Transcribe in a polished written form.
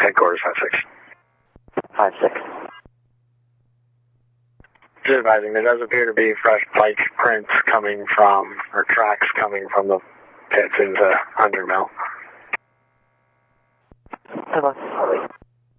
headquarters 5-6. 5-6. Just advising, there does appear to be fresh bike prints coming from, or tracks coming from the pits into Undermill. Come on.